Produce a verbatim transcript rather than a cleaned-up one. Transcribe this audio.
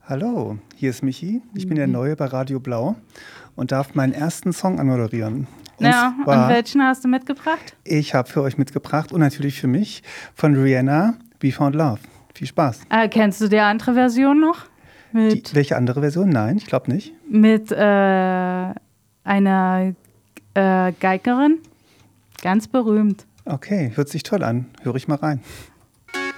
Hallo, hier ist Michi. Ich bin der Neue bei Radio Blau und darf meinen ersten Song anmoderieren. Und, ja, zwar, und welchen hast du mitgebracht? Ich habe für euch mitgebracht und natürlich für mich von Rihanna, We Found Love. Viel Spaß. Äh, kennst du die andere Version noch? Mit die, welche andere Version? Nein, ich glaube nicht. Mit äh, einer äh, Geigerin. Ganz berühmt. Okay, hört sich toll an. Höre ich mal rein.